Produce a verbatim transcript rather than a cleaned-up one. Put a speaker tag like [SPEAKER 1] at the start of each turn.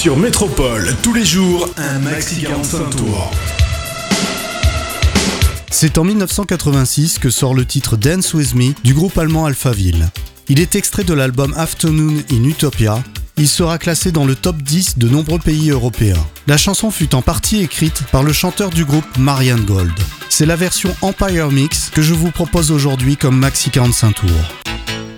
[SPEAKER 1] Sur Métropole, tous les jours, un maxi quarante-cinq tours.
[SPEAKER 2] C'est en dix-neuf cent quatre-vingt-six que sort le titre Dance With Me du groupe allemand Alphaville. Il est extrait de l'album Afternoon in Utopia. Il sera classé dans le top dix de nombreux pays européens. La chanson fut en partie écrite par le chanteur du groupe Marianne Gold. C'est la version Empire Mix que je vous propose aujourd'hui comme maxi quarante-cinq tours.